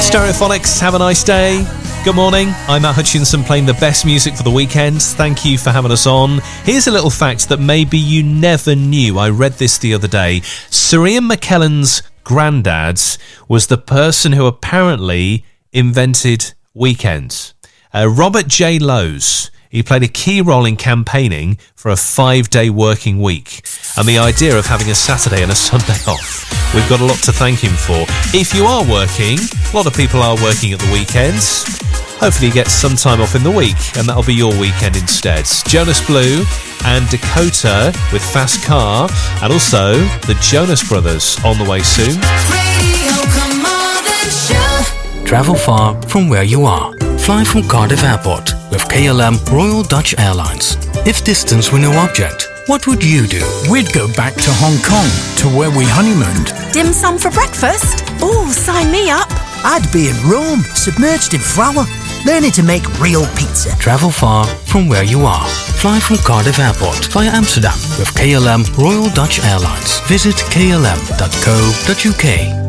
Stereophonics, have a nice day. Good morning, I'm Matt Hutchinson playing the best music for the weekend. Thank you for having us on. Here's a little fact that maybe you never knew. I read this the other day. Sir Ian McKellen's granddad was the person who apparently invented weekends. Robert J. Lowes. He played a key role in campaigning for a 5-day working week and the idea of having a Saturday and a Sunday off. We've got a lot to thank him for. If you are working, a lot of people are working at the weekends. Hopefully you get some time off in the week and that'll be your weekend instead. Jonas Blue and Dakota with Fast Car, and also the Jonas Brothers on the way soon. Radio, come on and show. Travel far from where you are. Fly from Cardiff Airport with KLM Royal Dutch Airlines. If distance were no object, what would you do? We'd go back to Hong Kong, to where we honeymooned. Dim sum for breakfast? Oh, sign me up. I'd be in Rome, submerged in flour, learning to make real pizza. Travel far from where you are. Fly from Cardiff Airport via Amsterdam with KLM Royal Dutch Airlines. Visit klm.co.uk.